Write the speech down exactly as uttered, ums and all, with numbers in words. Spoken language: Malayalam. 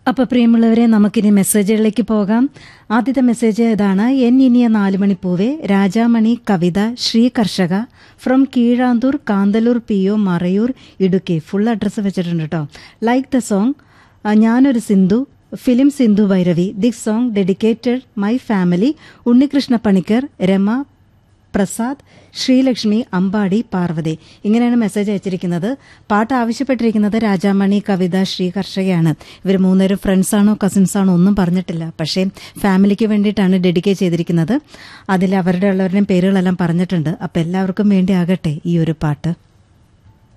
അപ്പോൾ പ്രിയമുള്ളവരെ, നമുക്കിനി മെസ്സേജുകളിലേക്ക് പോകാം. ആദ്യത്തെ മെസ്സേജ് ഇതാണ്. എൻ ഇനിയ നാലുമണിപ്പൂവേ, രാജാമണി കവിത, ശ്രീ കർഷക from Keezhanthoor, Kanthalloor, P O, Marayur, Idukki. Full address വെച്ചിട്ടുണ്ട് കേട്ടോ. ലൈക്ക് ദ സോങ് ഞാനൊരു Sindhu, film Sindhu Bhairavi. This song dedicated my family. Unnikrishna Panicker, Rama Prasad, Sreelakshmi, Ambadi, Parvathi. ഇങ്ങനെയാണ് മെസ്സേജ് അയച്ചിരിക്കുന്നത്. പാട്ട് ആവശ്യപ്പെട്ടിരിക്കുന്നത് രാജാമണി കവിത, ശ്രീ കർഷകയാണ്. ഇവർ മൂന്നുപേരും ഫ്രണ്ട്സാണോ കസിൻസാണോ ഒന്നും പറഞ്ഞിട്ടില്ല. പക്ഷേ ഫാമിലിക്ക് വേണ്ടിയിട്ടാണ് ഡെഡിക്കേറ്റ് ചെയ്തിരിക്കുന്നത്. അതിൽ അവരുടെ ഉള്ളവരുടെയും പേരുകളെല്ലാം പറഞ്ഞിട്ടുണ്ട്. അപ്പം എല്ലാവർക്കും വേണ്ടി ആകട്ടെ ഈ ഒരു പാട്ട്.